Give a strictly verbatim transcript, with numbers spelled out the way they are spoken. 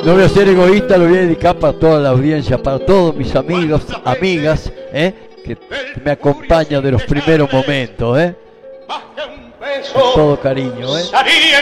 No voy a ser egoísta, lo voy a dedicar para toda la audiencia, para todos mis amigos, amigas, ¿eh? que, que me acompañan de los primeros momentos, ¿eh? Con todo cariño, ¿eh?